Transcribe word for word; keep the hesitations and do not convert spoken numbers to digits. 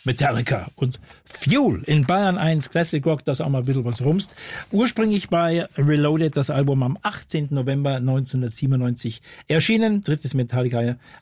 Metallica und Fuel in Bayern eins Classic Rock, das auch mal ein bisschen was rumst. Ursprünglich bei Reloaded, das Album am achtzehnten November neunzehnhundertsiebenundneunzig erschienen, drittes Metallica